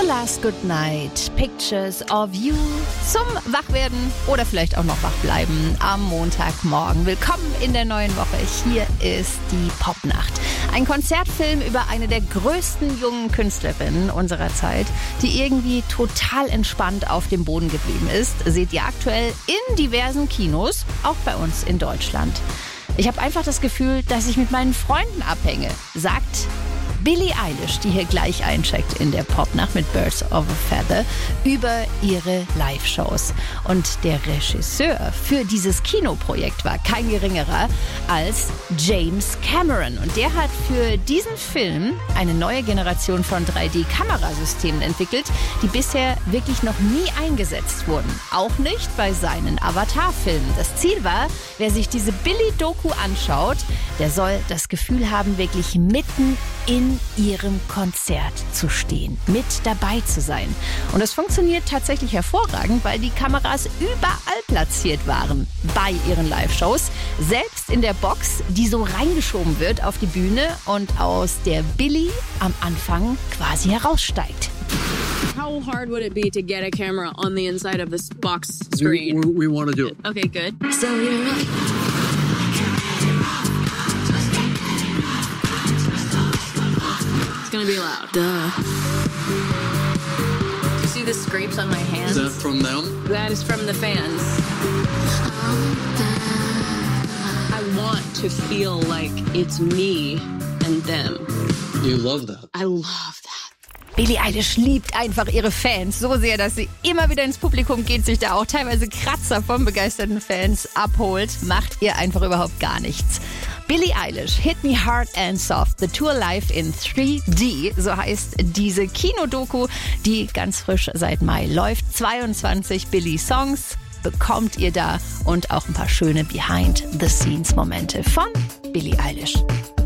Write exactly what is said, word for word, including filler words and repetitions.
The Last Good Night, Pictures of You zum Wachwerden oder vielleicht auch noch wachbleiben am Montagmorgen. Willkommen in der neuen Woche. Hier ist die Popnacht. Ein Konzertfilm über eine der größten jungen Künstlerinnen unserer Zeit, die irgendwie total entspannt auf dem Boden geblieben ist. Seht ihr aktuell in diversen Kinos, auch bei uns in Deutschland. Ich habe einfach das Gefühl, dass ich mit meinen Freunden abhänge, sagt Billie Eilish, die hier gleich eincheckt in der Popnacht mit Birds of a Feather, über ihre Live-Shows. Und der Regisseur für dieses Kinoprojekt war kein geringerer als James Cameron. Und der hat für diesen Film eine neue Generation von drei D-Kamerasystemen entwickelt, die bisher wirklich noch nie eingesetzt wurden. Auch nicht bei seinen Avatar-Filmen. Das Ziel war, wer sich diese Billie-Doku anschaut, der soll das Gefühl haben, wirklich mitten in ihrem Konzert zu stehen, mit dabei zu sein. Und das funktioniert tatsächlich hervorragend, weil die Kameras überall platziert waren bei ihren Live-Shows. Selbst in der Box, die so reingeschoben wird auf die Bühne und aus der Billie am Anfang quasi heraussteigt. How hard would it be to get a camera on the inside of this box screen? We, we want to do it. Okay, good. So you're up. Gonna be loud. Duh. You see the scrapes on my hands? Is that from them? That is from the fans. I want to feel like it's me and them. You love that. I love that. Billie Eilish liebt einfach ihre Fans so sehr, dass sie immer wieder ins Publikum geht, sich da auch teilweise Kratzer von begeisterten Fans abholt. Macht ihr einfach überhaupt gar nichts. Billie Eilish, Hit Me Hard and Soft, The Tour Live in drei D, so heißt diese Kinodoku, die ganz frisch seit Mai läuft. zweiundzwanzig Billie-Songs bekommt ihr da und auch ein paar schöne Behind-the-Scenes-Momente von Billie Eilish.